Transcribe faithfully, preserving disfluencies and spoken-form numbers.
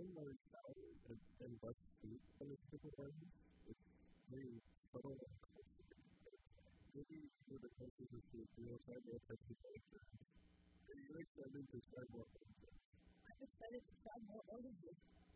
more shower and, and less sleep than a typical one. It's very subtle and cultivated. Maybe you're the closest to sleep, you'll try more types of flavors. Are you excited to try more flavors? I'm excited to try more oranges.